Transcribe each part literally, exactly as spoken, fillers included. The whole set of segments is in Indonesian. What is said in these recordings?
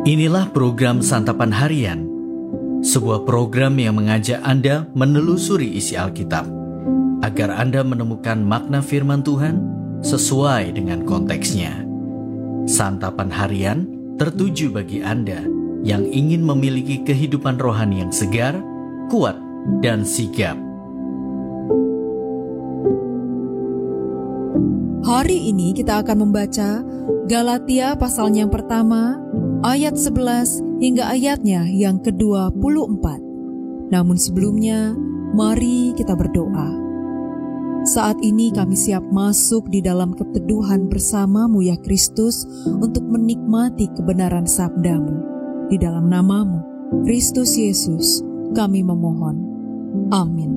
Inilah program Santapan Harian, sebuah program yang mengajak Anda menelusuri isi Alkitab, agar Anda menemukan makna firman Tuhan sesuai dengan konteksnya. Santapan Harian tertuju bagi Anda yang ingin memiliki kehidupan rohani yang segar, kuat, dan sigap. Hari ini kita akan membaca Galatia pasalnya yang pertama, ayat sebelas hingga ayatnya yang kedua puluh empat. Namun sebelumnya, mari kita berdoa. Saat ini kami siap masuk di dalam keteduhan bersama-Mu ya Kristus untuk menikmati kebenaran sabda-Mu. Di dalam nama-Mu, Kristus Yesus, kami memohon. Amin.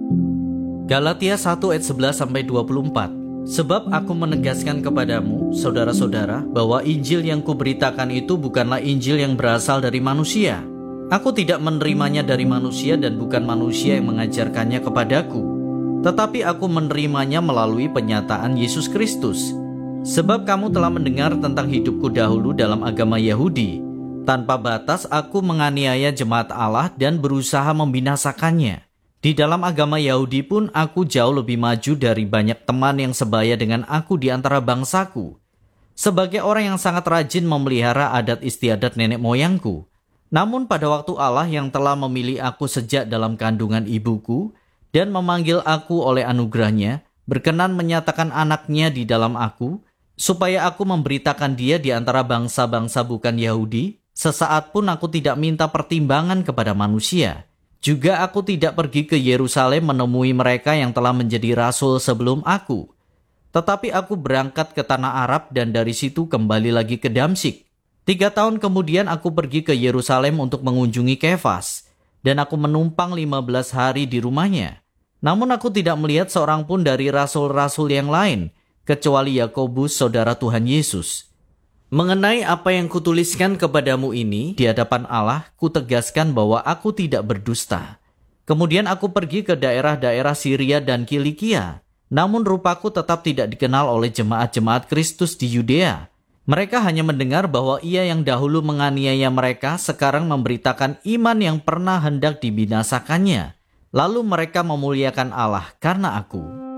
Galatia satu ayat sebelas sampai dua puluh empat. Sebab aku menegaskan kepadamu, saudara-saudara, bahwa Injil yang kuberitakan itu bukanlah Injil yang berasal dari manusia. Aku tidak menerimanya dari manusia dan bukan manusia yang mengajarkannya kepadaku, tetapi aku menerimanya melalui penyataan Yesus Kristus. Sebab kamu telah mendengar tentang hidupku dahulu dalam agama Yahudi. Tanpa batas aku menganiaya jemaat Allah dan berusaha membinasakannya. Di dalam agama Yahudi pun aku jauh lebih maju dari banyak teman yang sebaya dengan aku di antara bangsaku. Sebagai orang yang sangat rajin memelihara adat istiadat nenek moyangku. Namun pada waktu Allah yang telah memilih aku sejak dalam kandungan ibuku dan memanggil aku oleh anugerahnya, berkenan menyatakan anaknya di dalam aku, supaya aku memberitakan dia di antara bangsa-bangsa bukan Yahudi, sesaat pun aku tidak minta pertimbangan kepada manusia. Juga aku tidak pergi ke Yerusalem menemui mereka yang telah menjadi rasul sebelum aku. Tetapi aku berangkat ke tanah Arab dan dari situ kembali lagi ke Damsyik. Tiga tahun kemudian aku pergi ke Yerusalem untuk mengunjungi Kefas. Dan aku menumpang lima belas hari di rumahnya. Namun aku tidak melihat seorang pun dari rasul-rasul yang lain, kecuali Yakobus saudara Tuhan Yesus. Mengenai apa yang kutuliskan kepadamu ini di hadapan Allah, kutegaskan bahwa aku tidak berdusta. Kemudian aku pergi ke daerah-daerah Syria dan Kilikia. Namun rupaku tetap tidak dikenal oleh jemaat-jemaat Kristus di Yudea. Mereka hanya mendengar bahwa ia yang dahulu menganiaya mereka sekarang memberitakan iman yang pernah hendak dibinasakannya. Lalu mereka memuliakan Allah karena aku.